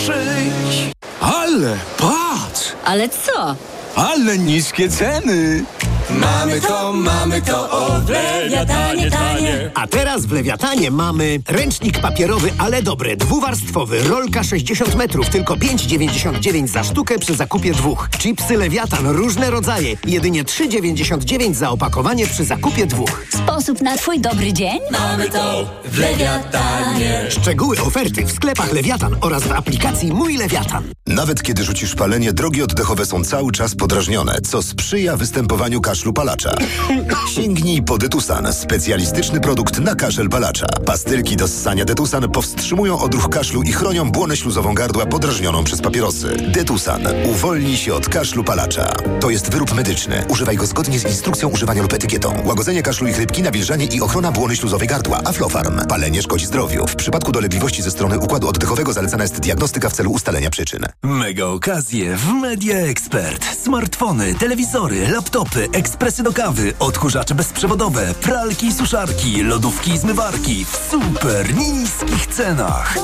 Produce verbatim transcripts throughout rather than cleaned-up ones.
przyjdź. Ale patrz! Ale co? Ale niskie ceny! Mamy to, mamy to, o w Lewiatanie tanie. A teraz w Lewiatanie mamy ręcznik papierowy, ale dobry, dwuwarstwowy, rolka sześćdziesiąt metrów, tylko pięć dziewięćdziesiąt dziewięć za sztukę przy zakupie dwóch. Chipsy Lewiatan, różne rodzaje, jedynie trzy dziewięćdziesiąt dziewięć za opakowanie przy zakupie dwóch. Sposób na twój dobry dzień? Mamy to w Lewiatanie. Szczegóły oferty w sklepach Lewiatan oraz w aplikacji Mój Lewiatan. Nawet kiedy rzucisz palenie, drogi oddechowe są cały czas podrażnione, co sprzyja występowaniu kaszlu palacza. Sięgnij po Detusan, specjalistyczny produkt na kaszel palacza. Pastylki do ssania Detusan powstrzymują odruch kaszlu i chronią błonę śluzową gardła podrażnioną przez papierosy. Detusan uwolni się od kaszlu palacza. To jest wyrób medyczny. Używaj go zgodnie z instrukcją używania lub etykietą. Łagodzenie kaszlu i chrypki, nawilżanie i ochrona błony śluzowej gardła. Aflofarm. Palenie szkodzi zdrowiu. W przypadku dolegliwości ze strony układu oddechowego zalecana jest diagnostyka w celu ustalenia przyczyn. Mega okazje w Media Expert. Smartfony, telewizory, laptopy, ekspresy do kawy, odkurzacze bezprzewodowe, pralki i suszarki, lodówki i zmywarki w super niskich cenach.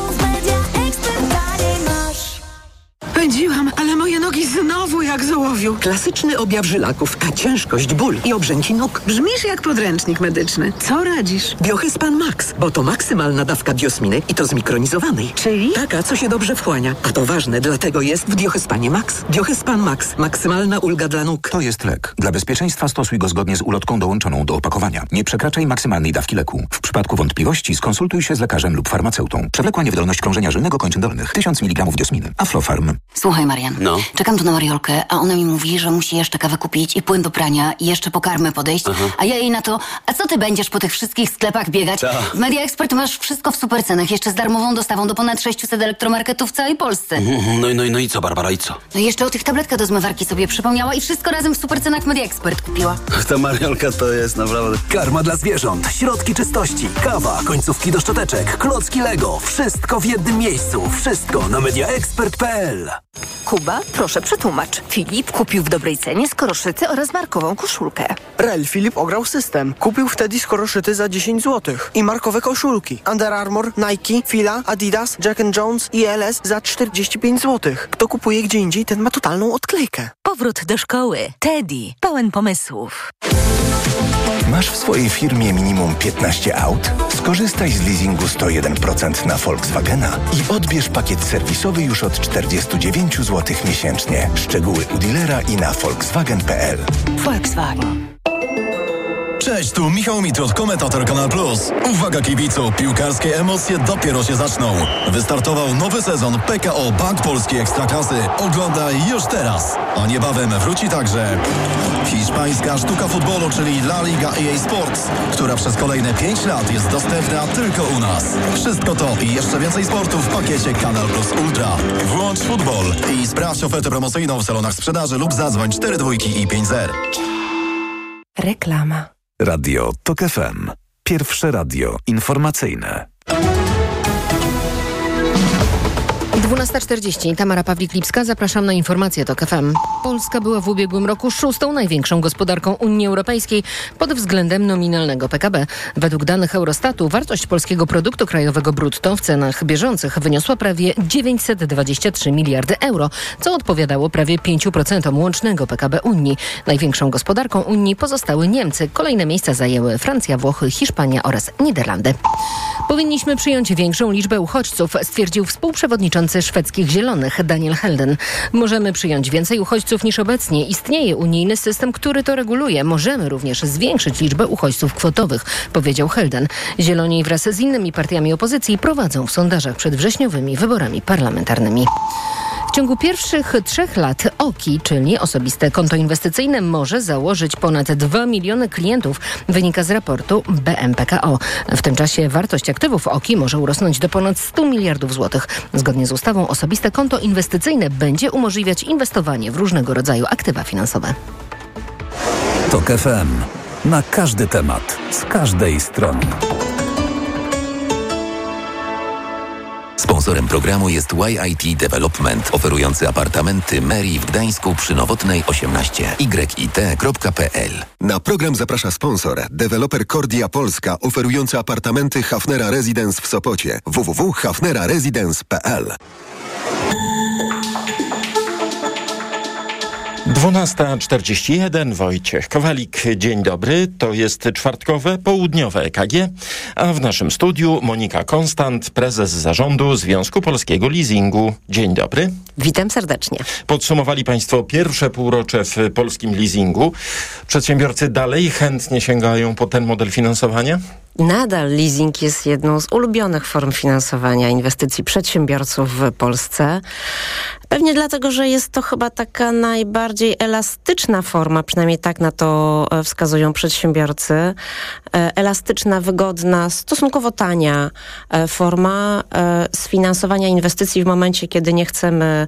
Pędziłam, ale moje nogi znowu jak z ołowiu. Klasyczny objaw żylaków, a ciężkość, ból i obrzęki nóg. Brzmisz jak podręcznik medyczny. Co radzisz? Biohyspan Max, bo to maksymalna dawka biosminy i to zmikronizowanej. Czyli? Taka, co się dobrze wchłania. A to ważne, dlatego jest w Biohyspanie Max. Biohyspan Max. Maksymalna ulga dla nóg. To jest lek. Dla bezpieczeństwa stosuj go zgodnie z ulotką dołączoną do opakowania. Nie przekraczaj maksymalnej dawki leku. W przypadku wątpliwości skonsultuj się z lekarzem lub farmaceutą. Przewlekła niewydolność krążenia żylnego kończyn dolnych. tysiąc miligramów diosminy. Aflofarm. Słuchaj, Marian, no. Czekam tu na Mariolkę, a ona mi mówi, że musi jeszcze kawę kupić i płyn do prania i jeszcze po karmę podejść, Aha. a ja jej na to, a co ty będziesz po tych wszystkich sklepach biegać? Ta. W Media Expert masz wszystko w supercenach, jeszcze z darmową dostawą do ponad sześciuset elektromarketów w całej Polsce. No i no, no i co, Barbara, i co? No i jeszcze o tych tabletkach do zmywarki sobie przypomniała i wszystko razem w supercenach w Media Expert kupiła. Ta Mariolka to jest naprawdę... Karma dla zwierząt, środki czystości, kawa, końcówki do szczoteczek, klocki Lego. Wszystko w jednym miejscu. Wszystko na media expert kropka p l. Kuba, proszę przetłumacz. Filip kupił w dobrej cenie skoroszyty oraz markową koszulkę. Rel Filip ograł system. Kupił wtedy skoroszyty za dziesięć złotych i markowe koszulki. Under Armour, Nike, Fila, Adidas, Jack and Jones i L S za czterdzieści pięć złotych. Kto kupuje gdzie indziej, ten ma totalną odklejkę. Powrót do szkoły. Teddy. Pełen pomysłów. Masz w swojej firmie minimum piętnaście aut? Skorzystaj z leasingu sto jeden procent na Volkswagena i odbierz pakiet serwisowy już od czterdzieści dziewięć złotych miesięcznie. Szczegóły u dealera i na volkswagen kropka p l. Volkswagen. Cześć, tu Michał Mitrot, komentator Kanal Plus. Uwaga kibicu, piłkarskie emocje dopiero się zaczną. Wystartował nowy sezon P K O Bank Polski Ekstraklasy. Oglądaj już teraz. A niebawem wróci także hiszpańska sztuka futbolu, czyli La Liga E A Sports, która przez kolejne pięć lat jest dostępna tylko u nas. Wszystko to i jeszcze więcej sportu w pakiecie Kanal Plus Ultra. Włącz futbol i sprawdź ofertę promocyjną w salonach sprzedaży lub zadzwoń cztery dwójki i pięć zero. Reklama. Radio Tok F M. Pierwsze radio informacyjne. dwunasta czterdzieści. Tamara Pawlik-Lipska. Zapraszam na informacje Tok F M. Polska była w ubiegłym roku szóstą największą gospodarką Unii Europejskiej pod względem nominalnego P K B. Według danych Eurostatu wartość polskiego produktu krajowego brutto w cenach bieżących wyniosła prawie dziewięćset dwadzieścia trzy miliardy euro, co odpowiadało prawie pięć procent łącznego P K B Unii. Największą gospodarką Unii pozostały Niemcy. Kolejne miejsca zajęły Francja, Włochy, Hiszpania oraz Niderlandy. Powinniśmy przyjąć większą liczbę uchodźców, stwierdził współprzewodniczący szwedzkich Zielonych Daniel Helden. Możemy przyjąć więcej uchodźców niż obecnie. Istnieje unijny system, który to reguluje. Możemy również zwiększyć liczbę uchodźców kwotowych, powiedział Helden. Zieloni wraz z innymi partiami opozycji prowadzą w sondażach przed wrześniowymi wyborami parlamentarnymi. W ciągu pierwszych trzech lat O K I, czyli osobiste konto inwestycyjne, może założyć ponad dwa miliony klientów, wynika z raportu B M P K O. W tym czasie wartość aktywów O K I może urosnąć do ponad stu miliardów złotych. Zgodnie z ustawą osobiste konto inwestycyjne będzie umożliwiać inwestowanie w różnego rodzaju aktywa finansowe. Tok F M. Na każdy temat, z każdej strony. Sponsorem programu jest Y I T Development, oferujący apartamenty Meri w Gdańsku przy Nowotnej osiemnaście. y i t kropka p l. Na program zaprasza sponsor, deweloper Kordia Polska, oferujący apartamenty Hafnera Residence w Sopocie. w w w kropka hafnera residence kropka p l. dwunasta czterdzieści jeden, Wojciech Kowalik, dzień dobry. To jest czwartkowe, południowe E K G, a w naszym studiu Monika Konstant, prezes zarządu Związku Polskiego Leasingu. Dzień dobry. Witam serdecznie. Podsumowali Państwo pierwsze półrocze w polskim leasingu. Przedsiębiorcy dalej chętnie sięgają po ten model finansowania? Nadal leasing jest jedną z ulubionych form finansowania inwestycji przedsiębiorców w Polsce. Pewnie dlatego, że jest to chyba taka najbardziej elastyczna forma, przynajmniej tak na to wskazują przedsiębiorcy. Elastyczna, wygodna, stosunkowo tania forma sfinansowania inwestycji w momencie, kiedy nie chcemy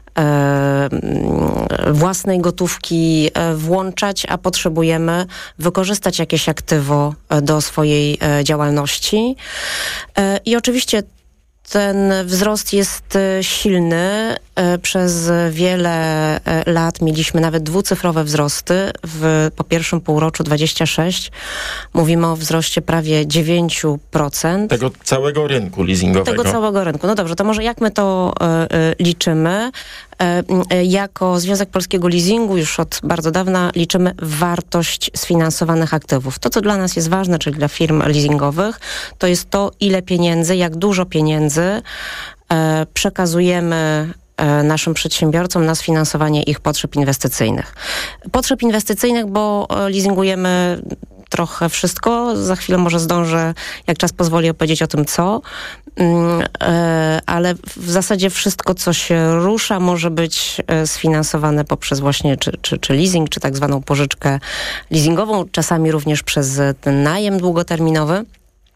własnej gotówki włączać, a potrzebujemy wykorzystać jakieś aktywo do swojej działalności. I oczywiście ten wzrost jest silny. Przez wiele lat mieliśmy nawet dwucyfrowe wzrosty. W, po pierwszym półroczu dwadzieścia sześć mówimy o wzroście prawie dziewięć procent. Tego całego rynku leasingowego. Tego całego rynku. No dobrze, to może jak my to y, liczymy? Y, jako Związek Polskiego Leasingu już od bardzo dawna liczymy wartość sfinansowanych aktywów. To, co dla nas jest ważne, czyli dla firm leasingowych, to jest to, ile pieniędzy, jak dużo pieniędzy y, przekazujemy naszym przedsiębiorcom na sfinansowanie ich potrzeb inwestycyjnych. Potrzeb inwestycyjnych, bo leasingujemy trochę wszystko. Za chwilę może zdążę, jak czas pozwoli, opowiedzieć o tym, co. Ale w zasadzie wszystko, co się rusza, może być sfinansowane poprzez właśnie czy, czy, czy leasing, czy tak zwaną pożyczkę leasingową, czasami również przez ten najem długoterminowy.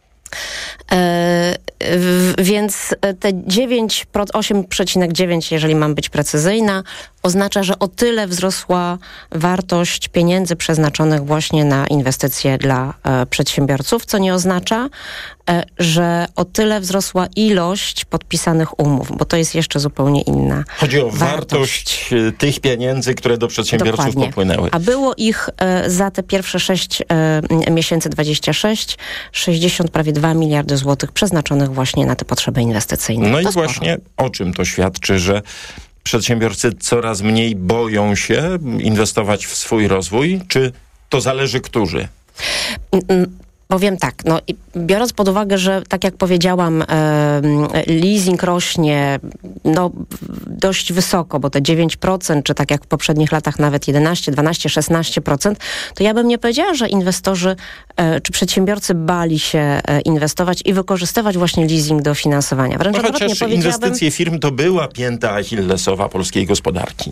E, w, więc te dziewięć, osiem przecinek dziewięć, jeżeli mam być precyzyjna, oznacza, że o tyle wzrosła wartość pieniędzy przeznaczonych właśnie na inwestycje dla e, przedsiębiorców, co nie oznacza, e, że o tyle wzrosła ilość podpisanych umów, bo to jest jeszcze zupełnie inna. Chodzi o wartość, wartość tych pieniędzy, które do przedsiębiorców Dokładnie. popłynęły. A było ich e, za te pierwsze sześć e, miesięcy dwadzieścia sześć, sześćdziesiąt prawie dwa miliardy złotych przeznaczonych właśnie na te potrzeby inwestycyjne. No to i sporo. Właśnie o czym to świadczy, że przedsiębiorcy coraz mniej boją się inwestować w swój rozwój, czy to zależy którzy? Powiem tak, no biorąc pod uwagę, że tak jak powiedziałam, e, leasing rośnie no, dość wysoko, bo te dziewięć procent, czy tak jak w poprzednich latach nawet jedenaście, dwanaście, szesnaście procent, to ja bym nie powiedziała, że inwestorzy e, czy przedsiębiorcy bali się e, inwestować i wykorzystywać właśnie leasing do finansowania. Wręcz no odwrotnie chociaż powiedziałabym... inwestycje firm to była pięta achillesowa polskiej gospodarki.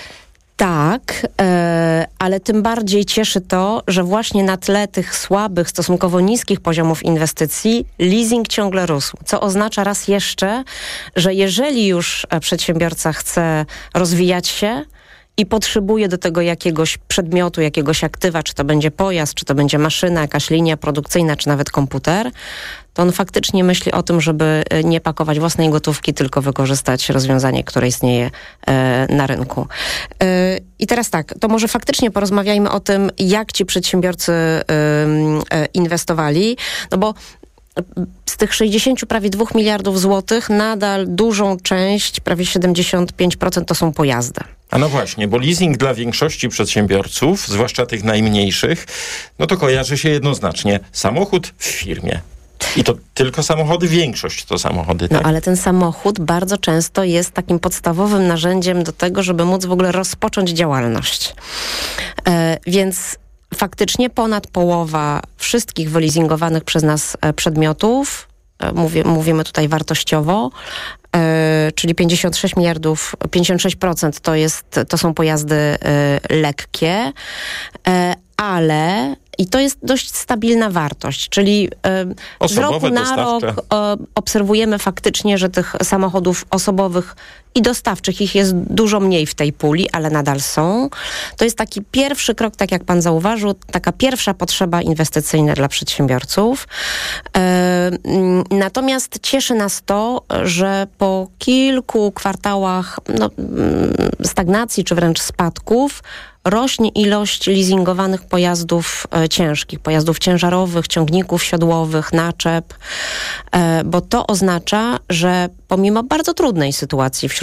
Tak, e, ale tym bardziej cieszy to, że właśnie na tle tych słabych, stosunkowo niskich poziomów inwestycji leasing ciągle rósł, co oznacza raz jeszcze, że jeżeli już przedsiębiorca chce rozwijać się i potrzebuje do tego jakiegoś przedmiotu, jakiegoś aktywa, czy to będzie pojazd, czy to będzie maszyna, jakaś linia produkcyjna, czy nawet komputer, to on faktycznie myśli o tym, żeby nie pakować własnej gotówki, tylko wykorzystać rozwiązanie, które istnieje e, na rynku. E, I teraz tak, to może faktycznie porozmawiajmy o tym, jak ci przedsiębiorcy e, e, inwestowali, no bo z tych sześćdziesięciu prawie dwóch miliardów złotych nadal dużą część, prawie siedemdziesiąt pięć procent to są pojazdy. A no właśnie, bo leasing dla większości przedsiębiorców, zwłaszcza tych najmniejszych, no to kojarzy się jednoznacznie samochód w firmie. I to tylko samochody, większość to samochody. No tak? ale ten samochód bardzo często jest takim podstawowym narzędziem do tego, żeby móc w ogóle rozpocząć działalność. E, więc faktycznie ponad połowa wszystkich wyleasingowanych przez nas przedmiotów, mówię, mówimy tutaj wartościowo, e, czyli pięćdziesiąt sześć miliardów, pięćdziesiąt sześć procent to, jest, to są pojazdy e, lekkie, e, ale i to jest dość stabilna wartość, czyli e, z roku na rok e, obserwujemy faktycznie, że tych samochodów osobowych i dostawczych ich jest dużo mniej w tej puli, ale nadal są. To jest taki pierwszy krok, tak jak pan zauważył, taka pierwsza potrzeba inwestycyjna dla przedsiębiorców. E, natomiast cieszy nas to, że po kilku kwartałach no, stagnacji czy wręcz spadków rośnie ilość leasingowanych pojazdów e, ciężkich, pojazdów ciężarowych, ciągników siodłowych, naczep, e, bo to oznacza, że pomimo bardzo trudnej sytuacji wśród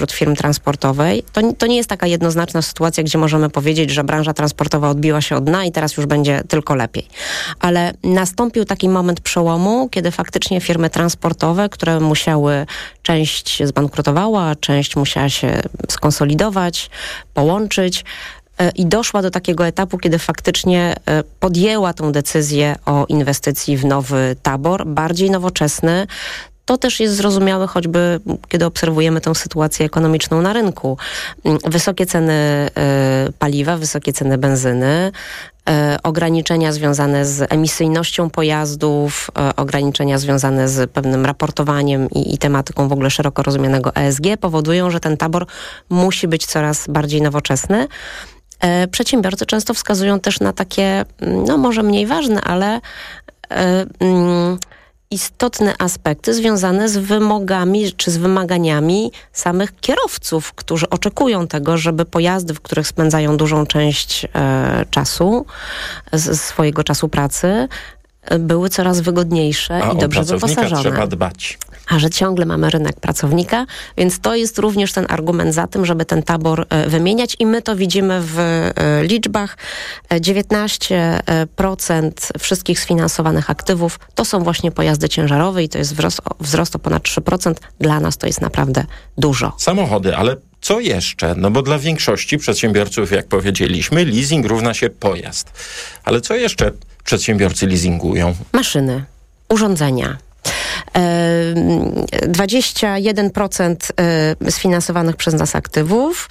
wśród firm transportowej. To, to nie jest taka jednoznaczna sytuacja, gdzie możemy powiedzieć, że branża transportowa odbiła się od dna i teraz już będzie tylko lepiej. Ale nastąpił taki moment przełomu, kiedy faktycznie firmy transportowe, które musiały, część zbankrutowała, część musiała się skonsolidować, połączyć, i doszła do takiego etapu, kiedy faktycznie podjęła tą decyzję o inwestycji w nowy tabor, bardziej nowoczesny. To też jest zrozumiałe, choćby kiedy obserwujemy tę sytuację ekonomiczną na rynku. Wysokie ceny paliwa, wysokie ceny benzyny, ograniczenia związane z emisyjnością pojazdów, ograniczenia związane z pewnym raportowaniem i, i tematyką w ogóle szeroko rozumianego E S G powodują, że ten tabor musi być coraz bardziej nowoczesny. Przedsiębiorcy często wskazują też na takie, no może mniej ważne, ale e, mm, istotne aspekty związane z wymogami czy z wymaganiami samych kierowców, którzy oczekują tego, żeby pojazdy, w których spędzają dużą część e, czasu, z, swojego czasu pracy, były coraz wygodniejsze A i dobrze wyposażone. A o pracownika trzeba dbać. A że ciągle mamy rynek pracownika, więc to jest również ten argument za tym, żeby ten tabor wymieniać i my to widzimy w liczbach. dziewiętnaście procent wszystkich sfinansowanych aktywów to są właśnie pojazdy ciężarowe i to jest wzrost, wzrost o ponad trzy procent. Dla nas to jest naprawdę dużo. Samochody, ale co jeszcze? No bo dla większości przedsiębiorców, jak powiedzieliśmy, leasing równa się pojazd. Ale co jeszcze przedsiębiorcy leasingują? Maszyny, urządzenia. dwadzieścia jeden procent sfinansowanych przez nas aktywów,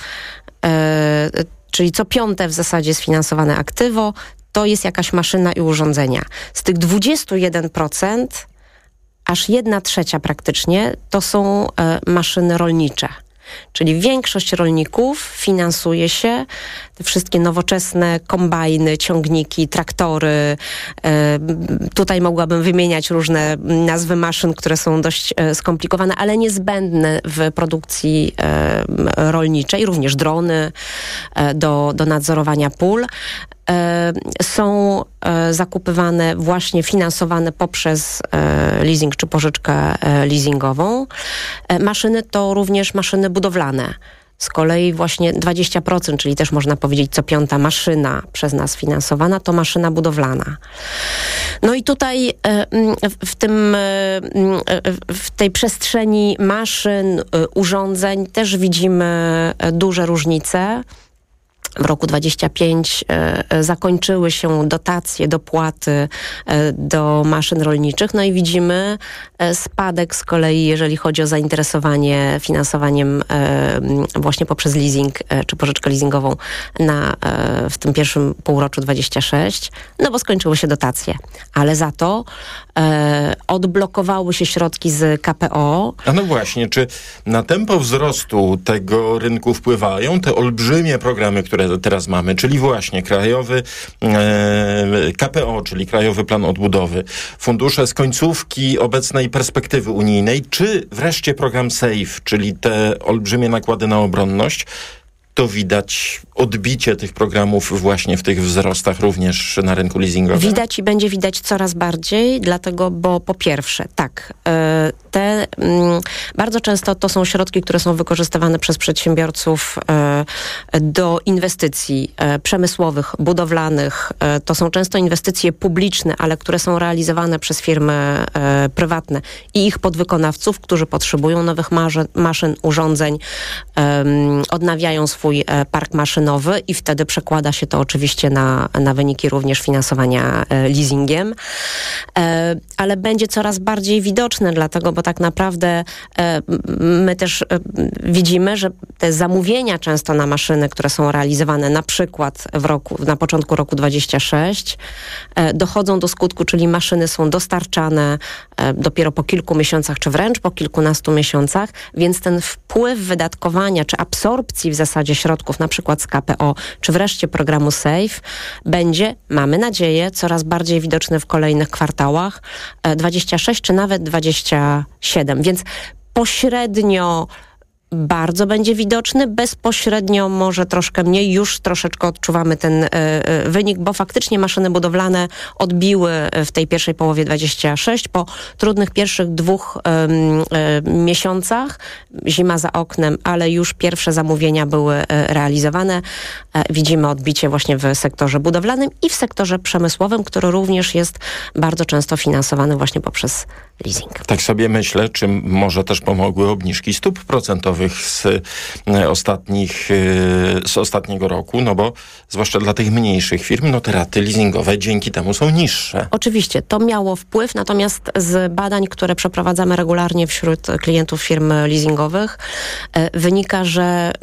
czyli co piąte w zasadzie sfinansowane aktywo, to jest jakaś maszyna i urządzenia. Z tych dwadzieścia jeden procent aż jedna trzecia praktycznie to są maszyny rolnicze. Czyli większość rolników finansuje się, te wszystkie nowoczesne kombajny, ciągniki, traktory. E, tutaj mogłabym wymieniać różne nazwy maszyn, które są dość e, skomplikowane, ale niezbędne w produkcji e, rolniczej, również drony e, do, do nadzorowania pól. E, są e, zakupywane, właśnie finansowane poprzez e, leasing czy pożyczkę e, leasingową. E, maszyny to również maszyny budowlane. Z kolei właśnie dwadzieścia procent, czyli też można powiedzieć co piąta maszyna przez nas finansowana, to maszyna budowlana. No i tutaj e, w tym, e, w tej przestrzeni maszyn, e, urządzeń też widzimy duże różnice. W roku dwudziestym piątym e, zakończyły się dotacje, dopłaty e, do maszyn rolniczych, no i widzimy e, spadek z kolei, jeżeli chodzi o zainteresowanie finansowaniem e, właśnie poprzez leasing e, czy pożyczkę leasingową na, e, w tym pierwszym półroczu dwudziestym szóstym, no bo skończyły się dotacje, ale za to e, odblokowały się środki z K P O. A no właśnie, czy na tempo wzrostu tego rynku wpływają te olbrzymie programy, które teraz mamy, czyli właśnie krajowy e, K P O, czyli Krajowy Plan Odbudowy, fundusze z końcówki obecnej perspektywy unijnej, czy wreszcie program SAFE, czyli te olbrzymie nakłady na obronność, to widać odbicie tych programów właśnie w tych wzrostach również na rynku leasingowym? Widać i będzie widać coraz bardziej, dlatego, bo po pierwsze, tak, te bardzo często to są środki, które są wykorzystywane przez przedsiębiorców do inwestycji przemysłowych, budowlanych. To są często inwestycje publiczne, ale które są realizowane przez firmy prywatne i ich podwykonawców, którzy potrzebują nowych maszyn, urządzeń, odnawiają swój park maszynowy i wtedy przekłada się to oczywiście na, na wyniki również finansowania leasingiem. Ale będzie coraz bardziej widoczne, dlatego, bo tak naprawdę my też widzimy, że te zamówienia często na maszyny, które są realizowane na przykład w roku, na początku roku dwudziestego szóstego, dochodzą do skutku, czyli maszyny są dostarczane dopiero po kilku miesiącach, czy wręcz po kilkunastu miesiącach, więc ten wpływ wydatkowania, czy absorpcji w zasadzie środków, na przykład z K P O, czy wreszcie programu SAFE, będzie, mamy nadzieję, coraz bardziej widoczny w kolejnych kwartałach dwudziestego szóstego, czy nawet dwudziestego siódmego. Więc pośrednio bardzo będzie widoczny, bezpośrednio może troszkę mniej, już troszeczkę odczuwamy ten y, y, wynik, bo faktycznie maszyny budowlane odbiły w tej pierwszej połowie dwudziestym szóstym po trudnych pierwszych dwóch y, y, miesiącach, zima za oknem, ale już pierwsze zamówienia były y, realizowane. Y, widzimy odbicie właśnie w sektorze budowlanym i w sektorze przemysłowym, który również jest bardzo często finansowany właśnie poprzez leasing. Tak sobie myślę, czy może też pomogły obniżki stóp procentowych z ostatnich, z ostatniego roku, no bo zwłaszcza dla tych mniejszych firm, no te raty leasingowe dzięki temu są niższe. Oczywiście, to miało wpływ, natomiast z badań, które przeprowadzamy regularnie wśród klientów firm leasingowych, wynika, że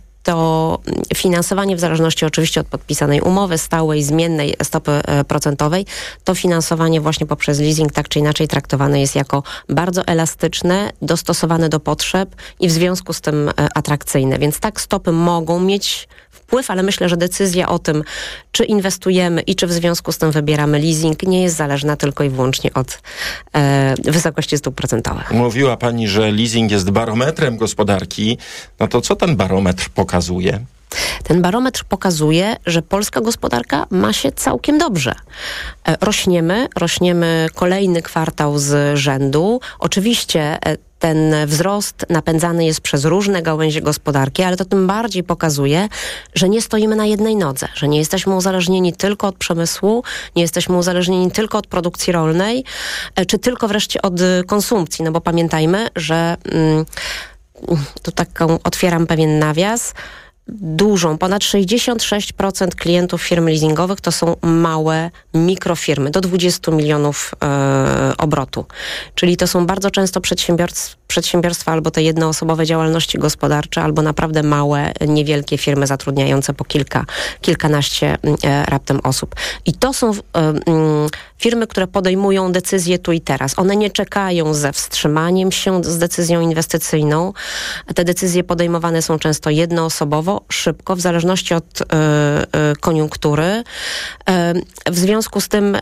to finansowanie, w zależności oczywiście od podpisanej umowy, stałej, zmiennej stopy procentowej, to finansowanie właśnie poprzez leasing tak czy inaczej traktowane jest jako bardzo elastyczne, dostosowane do potrzeb i w związku z tym atrakcyjne. Więc tak, stopy mogą mieć wpływ, ale myślę, że decyzja o tym, czy inwestujemy i czy w związku z tym wybieramy leasing, nie jest zależna tylko i wyłącznie od e, wysokości stóp procentowych. Mówiła pani, że leasing jest barometrem gospodarki. No to co ten barometr pokazuje? Ten barometr pokazuje, że polska gospodarka ma się całkiem dobrze. E, rośniemy, rośniemy kolejny kwartał z rzędu. Oczywiście e, ten wzrost napędzany jest przez różne gałęzie gospodarki, ale to tym bardziej pokazuje, że nie stoimy na jednej nodze, że nie jesteśmy uzależnieni tylko od przemysłu, nie jesteśmy uzależnieni tylko od produkcji rolnej, czy tylko wreszcie od konsumpcji. No bo pamiętajmy, że mm, tu taką otwieram pewien nawias, dużą, ponad sześćdziesiąt sześć procent klientów firm leasingowych to są małe mikrofirmy, do dwudziestu milionów e, obrotu. Czyli to są bardzo często przedsiębiorstw, przedsiębiorstwa albo te jednoosobowe działalności gospodarcze, albo naprawdę małe, niewielkie firmy zatrudniające po kilka, kilkanaście e, raptem osób. I to są e, m, firmy, które podejmują decyzje tu i teraz. One nie czekają ze wstrzymaniem się z decyzją inwestycyjną. Te decyzje podejmowane są często jednoosobowo, szybko, w zależności od y, y, koniunktury. Y, w związku z tym, y,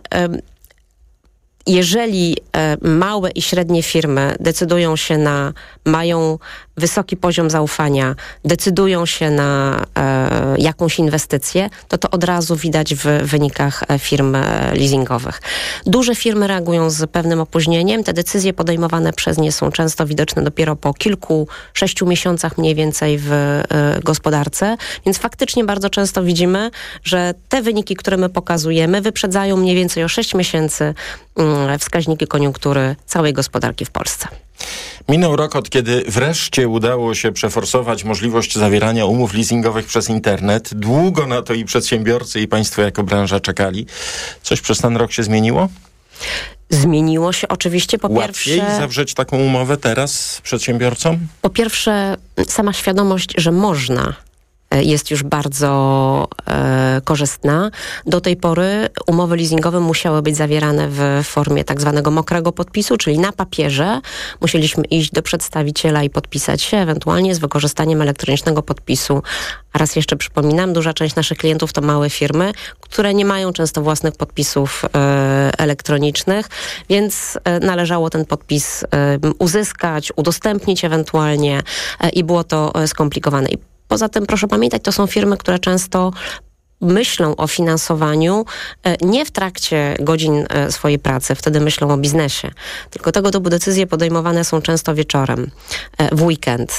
jeżeli y, małe i średnie firmy decydują się na, mają wysoki poziom zaufania, decydują się na e, jakąś inwestycję, to to od razu widać w wynikach firm leasingowych. Duże firmy reagują z pewnym opóźnieniem. Te decyzje podejmowane przez nie są często widoczne dopiero po kilku, sześciu miesiącach mniej więcej w e, gospodarce. Więc faktycznie bardzo często widzimy, że te wyniki, które my pokazujemy, wyprzedzają mniej więcej o sześć miesięcy mm, wskaźniki koniunktury całej gospodarki w Polsce. Minął rok, od kiedy wreszcie udało się przeforsować możliwość zawierania umów leasingowych przez internet. Długo na to i przedsiębiorcy, i państwo jako branża czekali. Coś przez ten rok się zmieniło? Zmieniło się oczywiście. Po Łatwiej pierwsze, zawrzeć taką umowę teraz przedsiębiorcom? Po pierwsze, sama świadomość, że można, jest już bardzo e, korzystna. Do tej pory umowy leasingowe musiały być zawierane w formie tak zwanego mokrego podpisu, czyli na papierze. Musieliśmy iść do przedstawiciela i podpisać się, ewentualnie z wykorzystaniem elektronicznego podpisu. A raz jeszcze przypominam, duża część naszych klientów to małe firmy, które nie mają często własnych podpisów e, elektronicznych, więc e, należało ten podpis e, uzyskać, udostępnić ewentualnie e, i było to e, skomplikowane. I poza tym, proszę pamiętać, to są firmy, które często myślą o finansowaniu nie w trakcie godzin swojej pracy, wtedy myślą o biznesie, tylko tego typu decyzje podejmowane są często wieczorem, w weekend.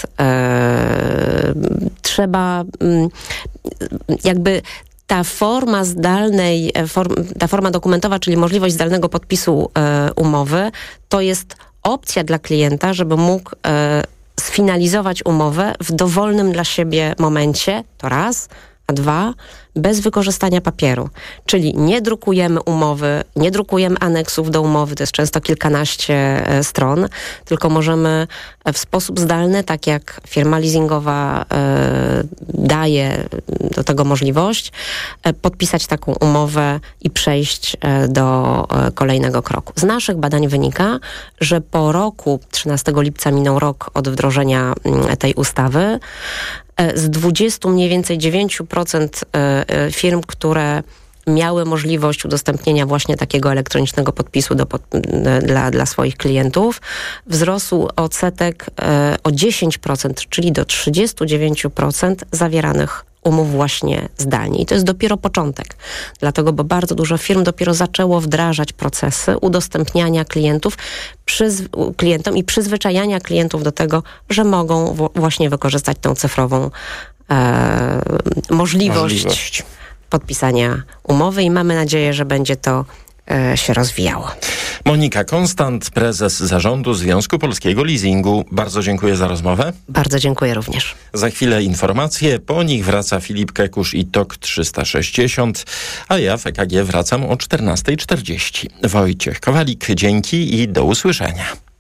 Trzeba jakby ta forma zdalnej, form, ta forma dokumentowa, czyli możliwość zdalnego podpisu umowy, to jest opcja dla klienta, żeby mógł sfinalizować umowę w dowolnym dla siebie momencie, to raz, a dwa, bez wykorzystania papieru. Czyli nie drukujemy umowy, nie drukujemy aneksów do umowy, to jest często kilkanaście e, stron, tylko możemy w sposób zdalny, tak jak firma leasingowa e, daje do tego możliwość, e, podpisać taką umowę i przejść e, do e, kolejnego kroku. Z naszych badań wynika, że po roku, trzynastego lipca minął rok od wdrożenia m, tej ustawy, z dwudziestu mniej więcej dziewięć procent firm, które miały możliwość udostępnienia właśnie takiego elektronicznego podpisu do, pod, dla, dla swoich klientów. Wzrósł odsetek e, o dziesięć procent, czyli do trzydzieści dziewięć procent zawieranych umów właśnie zdalnie. I to jest dopiero początek. Dlatego, bo bardzo dużo firm dopiero zaczęło wdrażać procesy udostępniania klientów, przyzw- klientom i przyzwyczajania klientów do tego, że mogą w- właśnie wykorzystać tą cyfrową e, możliwość, możliwość podpisania umowy i mamy nadzieję, że będzie to e, się rozwijało. Monika Konstant, prezes zarządu Związku Polskiego Leasingu. Bardzo dziękuję za rozmowę. Bardzo dziękuję również. Za chwilę informacje, po nich wraca Filip Kekusz i T O K trzysta sześćdziesiąt, a ja w E K G wracam o czternasta czterdzieści. Wojciech Kowalik, dzięki i do usłyszenia.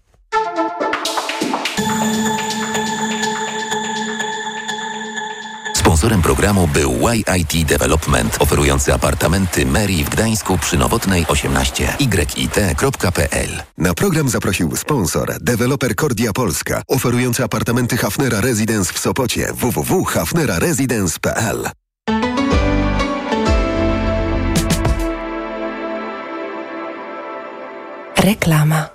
Sponsorem programu był Y I T Development, oferujący apartamenty Mary w Gdańsku przy Nowotnej osiemnaście. y i t kropka p l. Na program zaprosił sponsor, deweloper Kordia Polska, oferujący apartamenty Hafnera Residence w Sopocie. w w w kropka hafnera residence kropka p l. Reklama.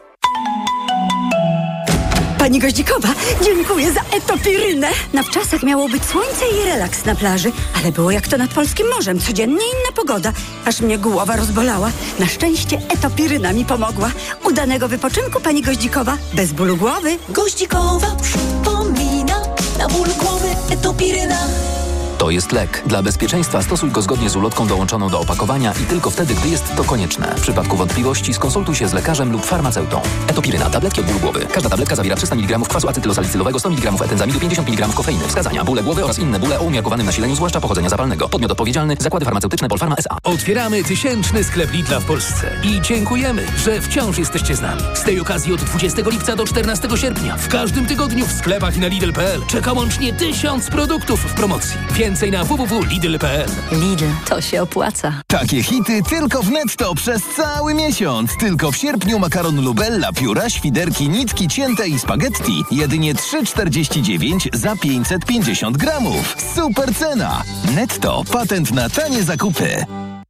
Pani Goździkowa, dziękuję za etopirynę. Na wczasach miało być słońce i relaks na plaży, ale było jak to nad polskim morzem. Codziennie inna pogoda, aż mnie głowa rozbolała. Na szczęście etopiryna mi pomogła. Udanego wypoczynku, pani Goździkowa, bez bólu głowy. Goździkowa przypomina, na ból głowy etopiryna. To jest lek. Dla bezpieczeństwa stosuj go zgodnie z ulotką dołączoną do opakowania i tylko wtedy, gdy jest to konieczne. W przypadku wątpliwości skonsultuj się z lekarzem lub farmaceutą. Etopiryna. Tabletki od bólu głowy. Każda tabletka zawiera trzysta miligramów kwasu acetylosalicylowego, sto miligramów etenzamidu, pięćdziesiąt miligramów kofeiny. Wskazania: bóle głowy oraz inne bóle o umiarkowanym nasileniu, zwłaszcza pochodzenia zapalnego. Podmiot odpowiedzialny: Zakłady Farmaceutyczne Polpharma S A. Otwieramy tysięczny sklep Lidla w Polsce i dziękujemy, że wciąż jesteście z nami. Z tej okazji od dwudziestego lipca do czternastego sierpnia w każdym tygodniu w sklepach i na Lidl kropka p l czeka łącznie tysiąc produktów w promocji. Więcej na w w w kropka lidl kropka p l. Lidl, to się opłaca. Takie hity tylko w Netto przez cały miesiąc. Tylko w sierpniu makaron Lubella, pióra, świderki, nitki cięte i spaghetti. Jedynie trzy czterdzieści dziewięć za pięćset pięćdziesiąt gramów. Super cena. Netto. Patent na tanie zakupy.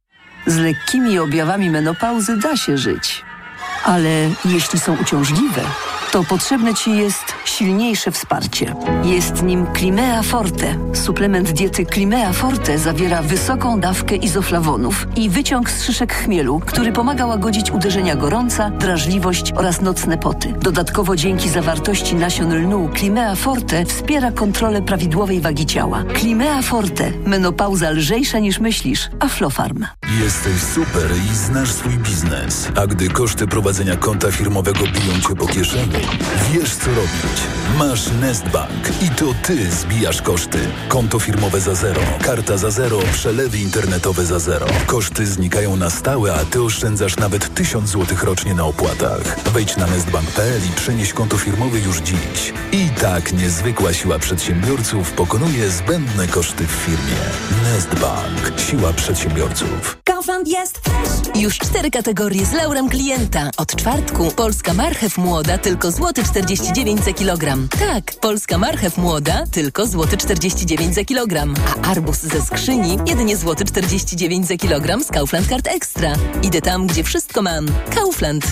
Z lekkimi objawami menopauzy da się żyć. Ale jeśli są uciążliwe, to potrzebne Ci jest silniejsze wsparcie. Jest nim Climea Forte. Suplement diety Climea Forte zawiera wysoką dawkę izoflawonów i wyciąg z szyszek chmielu, który pomaga łagodzić uderzenia gorąca, drażliwość oraz nocne poty. Dodatkowo dzięki zawartości nasion lnu Climea Forte wspiera kontrolę prawidłowej wagi ciała. Climea Forte. Menopauza lżejsza niż myślisz. Aflofarm. Jesteś super i znasz swój biznes. A gdy koszty prowadzenia konta firmowego biją Cię po kieszeni, wiesz co robić. Masz Nestbank i to Ty zbijasz koszty. Konto firmowe za zero, karta za zero, przelewy internetowe za zero. Koszty znikają na stałe, a Ty oszczędzasz nawet tysiąc złotych rocznie na opłatach. Wejdź na nestbank kropka p l i przenieś konto firmowe już dziś. I tak niezwykła siła przedsiębiorców pokonuje zbędne koszty w firmie. Nestbank. Siła przedsiębiorców. Kaufland jest fresh. Już cztery kategorie z laurem klienta. Od czwartku polska marchew młoda tylko złoty czterdzieści dziewięć za kilogram. Tak, polska marchew młoda tylko złoty czterdzieści dziewięć za kilogram. A arbuz ze skrzyni jedynie złoty czterdzieści dziewięć za kilogram z Kaufland Card Extra. Idę tam, gdzie wszystko mam. Kaufland.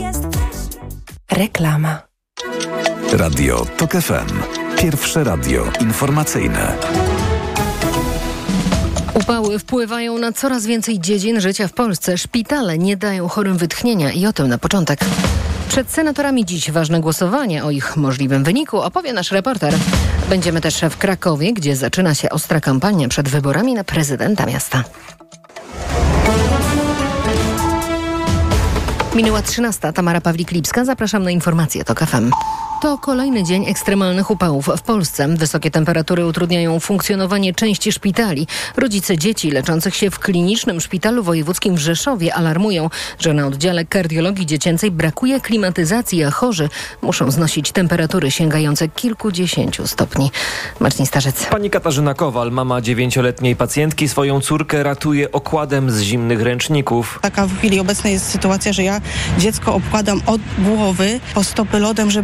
Reklama. Radio Tok F M. Pierwsze radio informacyjne. Upały wpływają na coraz więcej dziedzin życia w Polsce. Szpitale nie dają chorym wytchnienia i o tym na początek. Przed senatorami dziś ważne głosowanie. O ich możliwym wyniku opowie nasz reporter. Będziemy też w Krakowie, gdzie zaczyna się ostra kampania przed wyborami na prezydenta miasta. Minęła trzynasta. Tamara Pawlik-Lipska. Zapraszam na informacje Tok F M. To kolejny dzień ekstremalnych upałów w Polsce. Wysokie temperatury utrudniają funkcjonowanie części szpitali. Rodzice dzieci leczących się w klinicznym szpitalu wojewódzkim w Rzeszowie alarmują, że na oddziale kardiologii dziecięcej brakuje klimatyzacji, a chorzy muszą znosić temperatury sięgające kilkudziesięciu stopni. Marcin Starzec. Pani Katarzyna Kowal, mama dziewięcioletniej pacjentki, swoją córkę ratuje okładem z zimnych ręczników. Taka w chwili obecnej jest sytuacja, że ja dziecko obkładam od głowy po stopy lodem, żeby jednak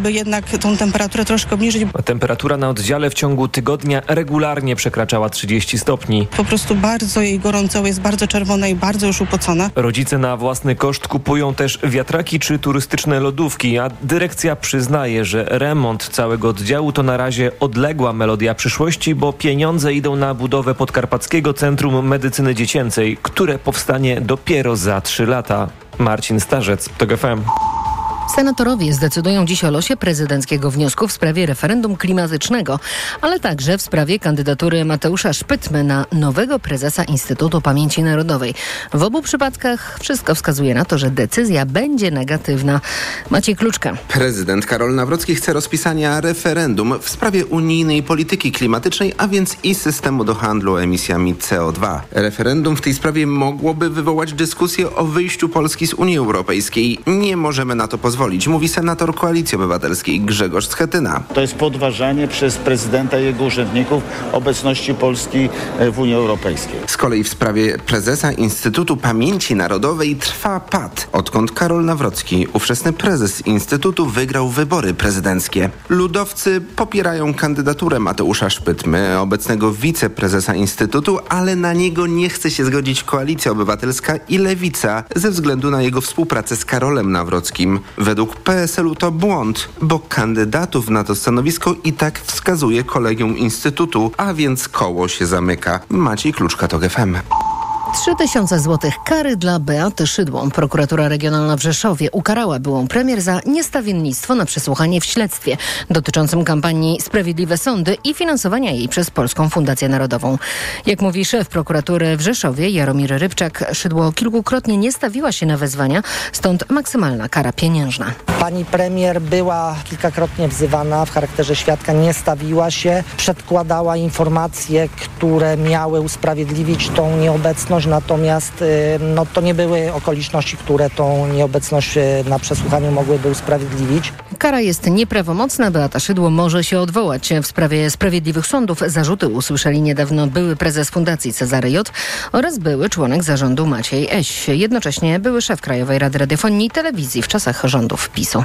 tą temperaturę troszkę obniżyć. Temperatura na oddziale w ciągu tygodnia regularnie przekraczała trzydzieści stopni. Po prostu bardzo jej gorąco, jest bardzo czerwona i bardzo już upocona. Rodzice na własny koszt kupują też wiatraki czy turystyczne lodówki, a dyrekcja przyznaje, że remont całego oddziału to na razie odległa melodia przyszłości, bo pieniądze idą na budowę Podkarpackiego Centrum Medycyny Dziecięcej, które powstanie dopiero za trzy lata. Marcin Starzec, TOK F M. Senatorowie zdecydują dziś o losie prezydenckiego wniosku w sprawie referendum klimatycznego, ale także w sprawie kandydatury Mateusza Szpytmy na nowego prezesa Instytutu Pamięci Narodowej. W obu przypadkach wszystko wskazuje na to, że decyzja będzie negatywna. Maciej Kluczka. Prezydent Karol Nawrocki chce rozpisania referendum w sprawie unijnej polityki klimatycznej, a więc i systemu do handlu emisjami C O dwa. Referendum w tej sprawie mogłoby wywołać dyskusję o wyjściu Polski z Unii Europejskiej. Nie możemy na to pozwolić, mówi senator Koalicji Obywatelskiej Grzegorz Schetyna. To jest podważanie przez prezydenta i jego urzędników obecności Polski w Unii Europejskiej. Z kolei w sprawie prezesa Instytutu Pamięci Narodowej trwa pad, odkąd Karol Nawrocki, ówczesny prezes Instytutu, wygrał wybory prezydenckie. Ludowcy popierają kandydaturę Mateusza Szpytmy, obecnego wiceprezesa Instytutu, ale na niego nie chce się zgodzić Koalicja Obywatelska i Lewica ze względu na jego współpracę z Karolem Nawrockim. Według P S L u to błąd, bo kandydatów na to stanowisko i tak wskazuje Kolegium Instytutu, a więc koło się zamyka. Maciej Kluczka, TOK F M. trzy tysiące złotych kary dla Beaty Szydło. Prokuratura Regionalna w Rzeszowie ukarała byłą premier za niestawiennictwo na przesłuchanie w śledztwie dotyczącym kampanii Sprawiedliwe Sądy i finansowania jej przez Polską Fundację Narodową. Jak mówi szef prokuratury w Rzeszowie Jaromir Rybczak, Szydło kilkukrotnie nie stawiła się na wezwania, stąd maksymalna kara pieniężna. Pani premier była kilkakrotnie wzywana w charakterze świadka, nie stawiła się, przedkładała informacje, które miały usprawiedliwić tą nieobecność. Natomiast no, to nie były okoliczności, które tą nieobecność na przesłuchaniu mogłyby usprawiedliwić. Kara jest nieprawomocna. Beata Szydło może się odwołać. W sprawie Sprawiedliwych Sądów zarzuty usłyszeli niedawno były prezes Fundacji Cezary J. oraz były członek zarządu Maciej Eś. Jednocześnie były szef Krajowej Rady Radiofonii i Telewizji w czasach rządów PiSu.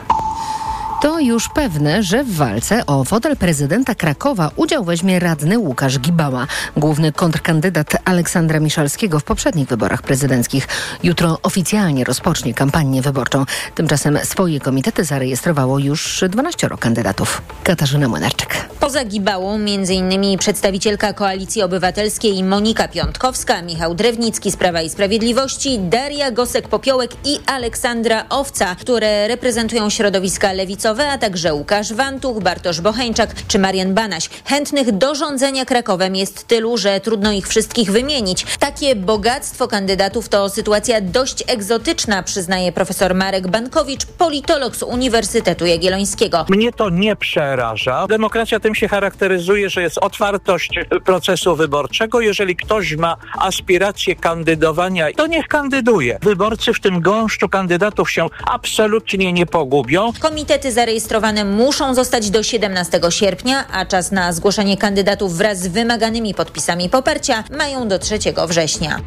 To już pewne, że w walce o fotel prezydenta Krakowa udział weźmie radny Łukasz Gibała, główny kontrkandydat Aleksandra Miszalskiego w poprzednich wyborach prezydenckich. Jutro oficjalnie rozpocznie kampanię wyborczą. Tymczasem swoje komitety zarejestrowało już dwanaścioro kandydatów. Katarzyna Młynarczyk. Poza Gibałą między innymi przedstawicielka Koalicji Obywatelskiej Monika Piątkowska, Michał Drewnicki z Prawa i Sprawiedliwości, Daria Gosek-Popiołek i Aleksandra Owca, które reprezentują środowiska lewicowe, a także Łukasz Wantuch, Bartosz Bocheńczak czy Marian Banaś. Chętnych do rządzenia Krakowem jest tylu, że trudno ich wszystkich wymienić. Takie bogactwo kandydatów to sytuacja dość egzotyczna, przyznaje profesor Marek Bankowicz, politolog z Uniwersytetu Jagiellońskiego. Mnie to nie przeraża. Demokracja tym się charakteryzuje, że jest otwartość procesu wyborczego. Jeżeli ktoś ma aspiracje kandydowania, to niech kandyduje. Wyborcy w tym gąszczu kandydatów się absolutnie nie pogubią. Komitety zarejestrowane muszą zostać do siedemnastego sierpnia, a czas na zgłoszenie kandydatów wraz z wymaganymi podpisami poparcia mają do trzeciego września.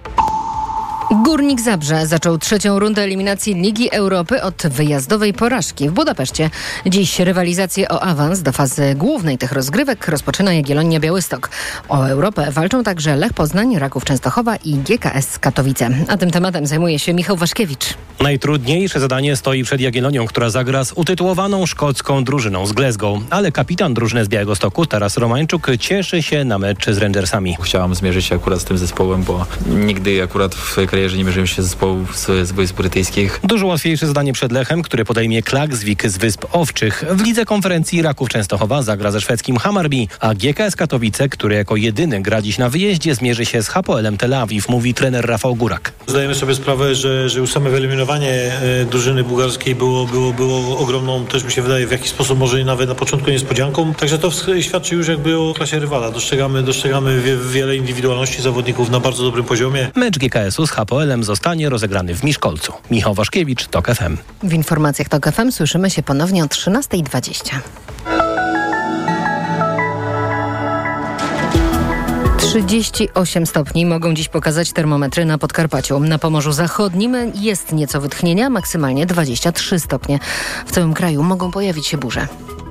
Górnik Zabrze zaczął trzecią rundę eliminacji Ligi Europy od wyjazdowej porażki w Budapeszcie. Dziś rywalizację o awans do fazy głównej tych rozgrywek rozpoczyna Jagiellonia Białystok. O Europę walczą także Lech Poznań, Raków Częstochowa i G K S Katowice. A tym tematem zajmuje się Michał Waszkiewicz. Najtrudniejsze zadanie stoi przed Jagiellonią, która zagra z utytułowaną szkocką drużyną z Glasgow. Ale kapitan drużyny z Białegostoku, Taras Romańczuk, cieszy się na mecz z Rangersami. Chciałam zmierzyć się akurat z tym zespołem, bo nigdy akurat w karierze nie mierzyłem się z zespołów z, z Wysp Brytyjskich. Dużo łatwiejsze zadanie przed Lechem, który podejmie Klaksvik z Wysp Owczych. W lidze konferencji Raków Częstochowa zagra ze szwedzkim Hammarby, a G K S Katowice, który jako jedyny gra dziś na wyjeździe, zmierzy się z Hapoelem Tel Awiw, mówi trener Rafał Górak. Zdajemy sobie sprawę, że, że już same wyeliminowanie e, drużyny bułgarskiej było, było, było ogromną, też mi się wydaje, w jakiś sposób może nawet na początku niespodzianką. Także to świadczy już jakby o klasie rywala. Dostrzegamy, dostrzegamy wie, wiele indywidualności zawodników na bardzo dobrym poziomie. Mecz G K S u z Hapoelem zostanie rozegrany w Miszkolcu. Michał Waszkiewicz, TOK F M. W informacjach TOK F M słyszymy się ponownie o trzynasta dwadzieścia. trzydzieści osiem stopni mogą dziś pokazać termometry na Podkarpaciu. Na Pomorzu Zachodnim jest nieco wytchnienia, maksymalnie dwadzieścia trzy stopnie. W całym kraju mogą pojawić się burze.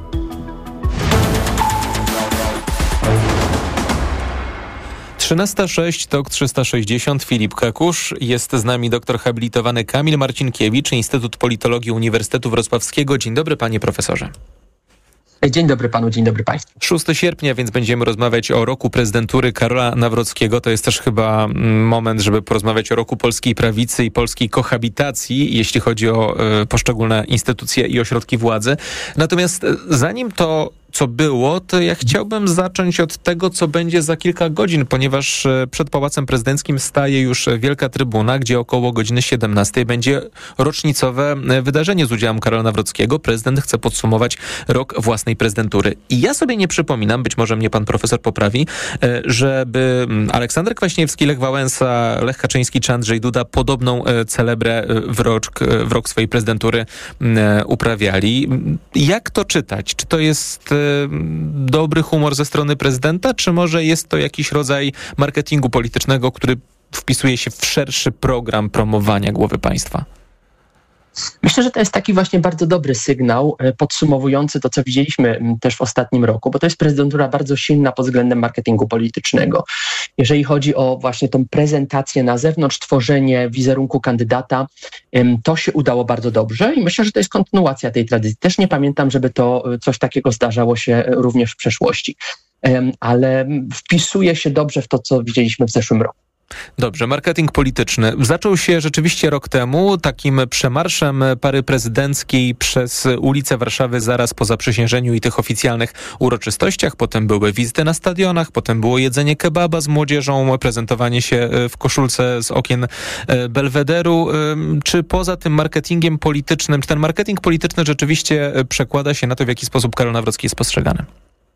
trzynasta sześć, tok trzysta sześćdziesiąt, Filip Kakusz. Jest z nami doktor habilitowany Kamil Marcinkiewicz, Instytut Politologii Uniwersytetu Wrocławskiego. Dzień dobry, panie profesorze. Dzień dobry panu, dzień dobry państwu. szóstego sierpnia, więc będziemy rozmawiać o roku prezydentury Karola Nawrockiego. To jest też chyba moment, żeby porozmawiać o roku polskiej prawicy i polskiej kohabitacji, jeśli chodzi o y, poszczególne instytucje i ośrodki władzy. Natomiast zanim to co było, to ja chciałbym zacząć od tego, co będzie za kilka godzin, ponieważ przed Pałacem Prezydenckim staje już wielka trybuna, gdzie około godziny siedemnastej będzie rocznicowe wydarzenie z udziałem Karola Nawrockiego. Prezydent chce podsumować rok własnej prezydentury. I ja sobie nie przypominam, być może mnie pan profesor poprawi, żeby Aleksander Kwaśniewski, Lech Wałęsa, Lech Kaczyński czy Andrzej Duda podobną celebrę w rok, w rok swojej prezydentury uprawiali. Jak to czytać? Czy to jest dobry humor ze strony prezydenta, czy może jest to jakiś rodzaj marketingu politycznego, który wpisuje się w szerszy program promowania głowy państwa? Myślę, że to jest taki właśnie bardzo dobry sygnał podsumowujący to, co widzieliśmy też w ostatnim roku, bo to jest prezydentura bardzo silna pod względem marketingu politycznego. Jeżeli chodzi o właśnie tą prezentację na zewnątrz, tworzenie wizerunku kandydata, to się udało bardzo dobrze i myślę, że to jest kontynuacja tej tradycji. Też nie pamiętam, żeby to coś takiego zdarzało się również w przeszłości, ale wpisuje się dobrze w to, co widzieliśmy w zeszłym roku. Dobrze, marketing polityczny. Zaczął się rzeczywiście rok temu takim przemarszem pary prezydenckiej przez ulice Warszawy zaraz po zaprzysiężeniu i tych oficjalnych uroczystościach. Potem były wizyty na stadionach, potem było jedzenie kebaba z młodzieżą, prezentowanie się w koszulce z okien Belwederu. Czy poza tym marketingiem politycznym, czy ten marketing polityczny rzeczywiście przekłada się na to, w jaki sposób Karol Nawrocki jest postrzegany?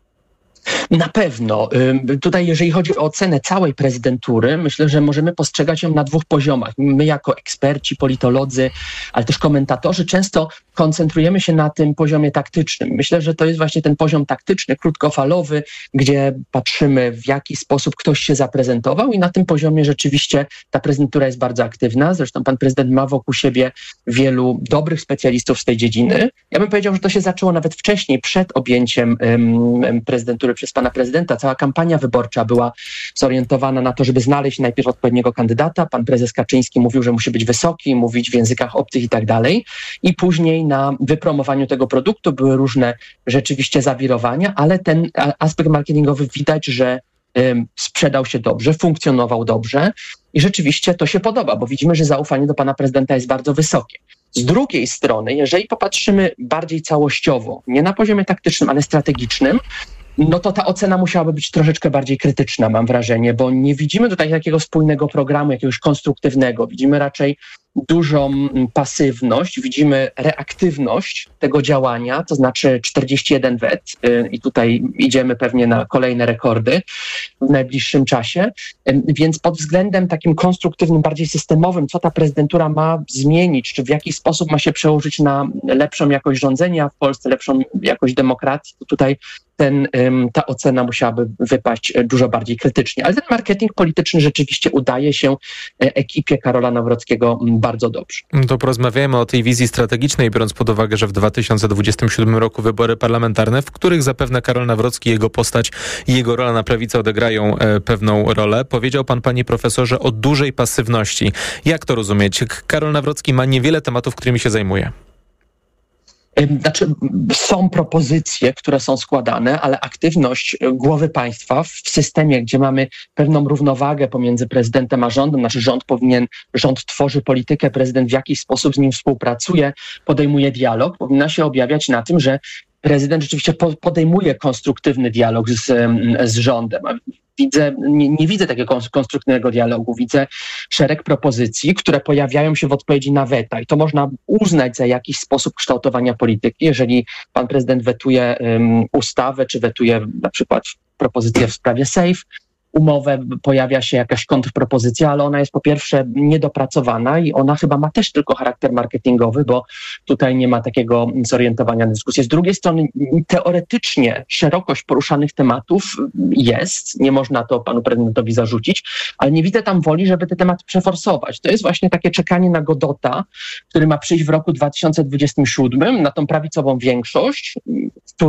Na pewno. Tutaj jeżeli chodzi o ocenę całej prezydentury, myślę, że możemy postrzegać ją na dwóch poziomach. My jako eksperci, politolodzy, ale też komentatorzy często koncentrujemy się na tym poziomie taktycznym. Myślę, że to jest właśnie ten poziom taktyczny, krótkofalowy, gdzie patrzymy, w jaki sposób ktoś się zaprezentował i na tym poziomie rzeczywiście ta prezydentura jest bardzo aktywna. Zresztą pan prezydent ma wokół siebie wielu dobrych specjalistów z tej dziedziny. Ja bym powiedział, że to się zaczęło nawet wcześniej, przed objęciem um, prezydentury przez pana prezydenta. Cała kampania wyborcza była zorientowana na to, żeby znaleźć najpierw odpowiedniego kandydata. Pan prezes Kaczyński mówił, że musi być wysoki, mówić w językach obcych i tak dalej. I później na wypromowaniu tego produktu były różne rzeczywiście zawirowania, ale ten aspekt marketingowy widać, że um, sprzedał się dobrze, funkcjonował dobrze i rzeczywiście to się podoba, bo widzimy, że zaufanie do pana prezydenta jest bardzo wysokie. Z drugiej strony, jeżeli popatrzymy bardziej całościowo, nie na poziomie taktycznym, ale strategicznym, no to ta ocena musiałaby być troszeczkę bardziej krytyczna, mam wrażenie, bo nie widzimy tutaj takiego spójnego programu, jakiegoś konstruktywnego. Widzimy raczej dużą pasywność, widzimy reaktywność tego działania, to znaczy czterdzieści jeden wet i tutaj idziemy pewnie na kolejne rekordy w najbliższym czasie, więc pod względem takim konstruktywnym, bardziej systemowym, co ta prezydentura ma zmienić, czy w jaki sposób ma się przełożyć na lepszą jakość rządzenia w Polsce, lepszą jakość demokracji, to tutaj ten, ta ocena musiałaby wypaść dużo bardziej krytycznie. Ale ten marketing polityczny rzeczywiście udaje się ekipie Karola Nawrockiego bardzo dobrze. To porozmawiajmy o tej wizji strategicznej, biorąc pod uwagę, że w dwa tysiące dwudziestym siódmym roku wybory parlamentarne, w których zapewne Karol Nawrocki, jego postać i jego rola na prawicy odegrają e, pewną rolę. Powiedział pan, panie profesorze, o dużej pasywności. Jak to rozumieć? Karol Nawrocki ma niewiele tematów, którymi się zajmuje. Znaczy, są propozycje, które są składane, ale aktywność głowy państwa w systemie, gdzie mamy pewną równowagę pomiędzy prezydentem a rządem, znaczy rząd powinien, rząd tworzy politykę, prezydent w jakiś sposób z nim współpracuje, podejmuje dialog, powinna się objawiać na tym, że prezydent rzeczywiście podejmuje konstruktywny dialog z, z rządem. Widzę, nie, nie widzę takiego konstruktywnego dialogu. Widzę szereg propozycji, które pojawiają się w odpowiedzi na weta i to można uznać za jakiś sposób kształtowania polityki. Jeżeli pan prezydent wetuje um, ustawę, czy wetuje na przykład propozycję w sprawie SAFE, umowę, pojawia się jakaś kontrpropozycja, ale ona jest po pierwsze niedopracowana i ona chyba ma też tylko charakter marketingowy, bo tutaj nie ma takiego zorientowania na dyskusję. Z drugiej strony teoretycznie szerokość poruszanych tematów jest, nie można to panu prezydentowi zarzucić, ale nie widzę tam woli, żeby te tematy przeforsować. To jest właśnie takie czekanie na Godota, który ma przyjść w roku dwa tysiące dwudziestym siódmym, na tą prawicową większość, którą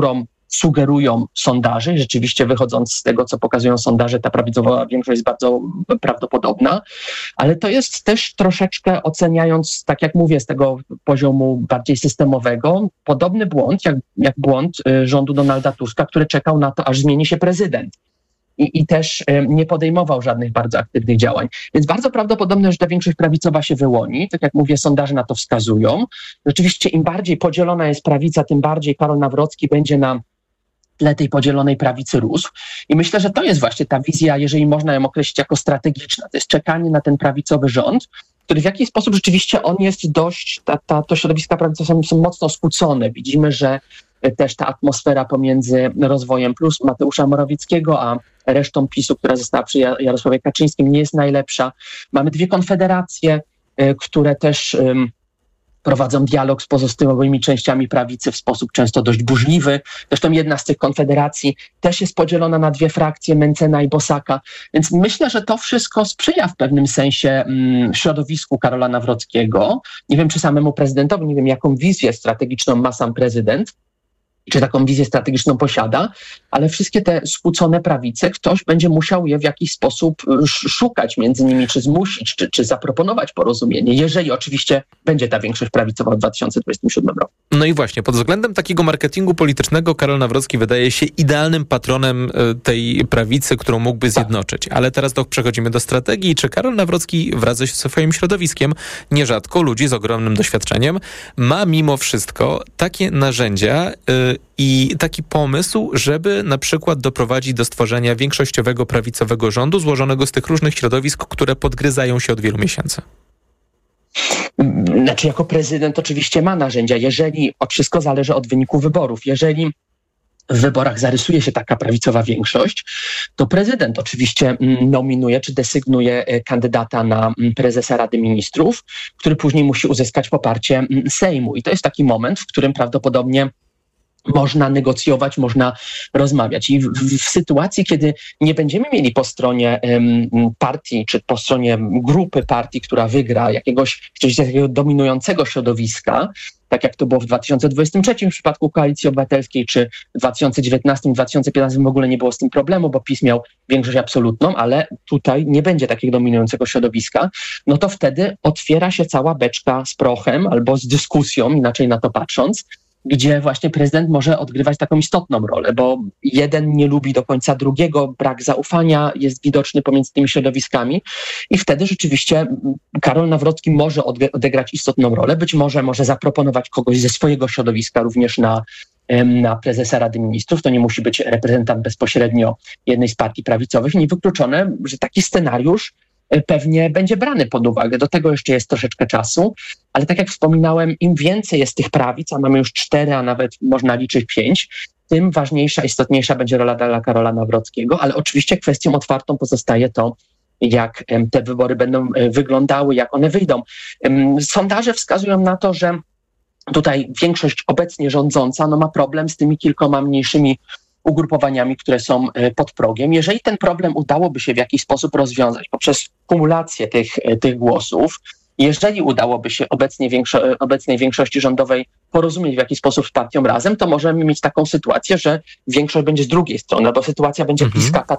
sugerują sondaże i rzeczywiście wychodząc z tego, co pokazują sondaże, ta prawidłowa większość jest bardzo prawdopodobna, ale to jest też troszeczkę oceniając, tak jak mówię, z tego poziomu bardziej systemowego, podobny błąd, jak, jak błąd rządu Donalda Tuska, który czekał na to, aż zmieni się prezydent. I, I też nie podejmował żadnych bardzo aktywnych działań. Więc bardzo prawdopodobne, że ta większość prawicowa się wyłoni. Tak jak mówię, sondaże na to wskazują. Rzeczywiście im bardziej podzielona jest prawica, tym bardziej Karol Nawrocki będzie na tle tej podzielonej prawicy rósł. I myślę, że to jest właśnie ta wizja, jeżeli można ją określić jako strategiczna. To jest czekanie na ten prawicowy rząd, który w jakiś sposób rzeczywiście on jest dość, ta, ta, to środowiska prawicowe są, są mocno skłócone. Widzimy, że też ta atmosfera pomiędzy Rozwojem Plus Mateusza Morawieckiego, a resztą PiSu, która została przy Jarosławie Kaczyńskim, nie jest najlepsza. Mamy dwie konfederacje, które też um, prowadzą dialog z pozostałymi częściami prawicy w sposób często dość burzliwy. Zresztą jedna z tych konfederacji też jest podzielona na dwie frakcje, Mencena i Bosaka. Więc myślę, że to wszystko sprzyja w pewnym sensie um, środowisku Karola Nawrockiego. Nie wiem, czy samemu prezydentowi, nie wiem, jaką wizję strategiczną ma sam prezydent, czy taką wizję strategiczną posiada, ale wszystkie te skłócone prawice, ktoś będzie musiał je w jakiś sposób szukać między nimi, czy zmusić, czy, czy zaproponować porozumienie, jeżeli oczywiście będzie ta większość prawicowa w dwa tysiące dwudziestym siódmym roku. No i właśnie, pod względem takiego marketingu politycznego Karol Nawrocki wydaje się idealnym patronem tej prawicy, którą mógłby zjednoczyć. Ale teraz to przechodzimy do strategii. Czy Karol Nawrocki wraz ze swoim środowiskiem, nierzadko ludzi z ogromnym doświadczeniem, ma mimo wszystko takie narzędzia yy, i taki pomysł, żeby na przykład doprowadzić do stworzenia większościowego prawicowego rządu złożonego z tych różnych środowisk, które podgryzają się od wielu miesięcy? Znaczy jako prezydent oczywiście ma narzędzia, jeżeli, wszystko zależy od wyniku wyborów, jeżeli w wyborach zarysuje się taka prawicowa większość, to prezydent oczywiście nominuje czy desygnuje kandydata na prezesa Rady Ministrów, który później musi uzyskać poparcie Sejmu. I to jest taki moment, w którym prawdopodobnie można negocjować, można rozmawiać. I w, w sytuacji, kiedy nie będziemy mieli po stronie um, partii, czy po stronie grupy partii, która wygra jakiegoś, jakiegoś takiego dominującego środowiska, tak jak to było w dwa tysiące dwudziestym trzecim w przypadku Koalicji Obywatelskiej, czy w dwa tysiące dziewiętnastym, dwa tysiące piętnastym w ogóle nie było z tym problemu, bo PiS miał większość absolutną, ale tutaj nie będzie takiego dominującego środowiska, no to wtedy otwiera się cała beczka z prochem albo z dyskusją, inaczej na to patrząc, gdzie właśnie prezydent może odgrywać taką istotną rolę, bo jeden nie lubi do końca drugiego, brak zaufania jest widoczny pomiędzy tymi środowiskami i wtedy rzeczywiście Karol Nawrocki może odegrać istotną rolę, być może może zaproponować kogoś ze swojego środowiska również na, na prezesa Rady Ministrów, to nie musi być reprezentant bezpośrednio jednej z partii prawicowych, niewykluczone, że taki scenariusz pewnie będzie brany pod uwagę. Do tego jeszcze jest troszeczkę czasu, ale tak jak wspominałem, im więcej jest tych prawic, a mamy już cztery, a nawet można liczyć pięć, tym ważniejsza, istotniejsza będzie rola dla Karola Nawrockiego, ale oczywiście kwestią otwartą pozostaje to, jak te wybory będą wyglądały, jak one wyjdą. Sondaże wskazują na to, że tutaj większość obecnie rządząca no, ma problem z tymi kilkoma mniejszymi ugrupowaniami, które są pod progiem. Jeżeli ten problem udałoby się w jakiś sposób rozwiązać poprzez kumulację tych, tych głosów, jeżeli udałoby się obecnie większo- obecnej większości rządowej porozumieć w jakiś sposób z partią Razem, to możemy mieć taką sytuację, że większość będzie z drugiej strony, bo sytuacja będzie mhm.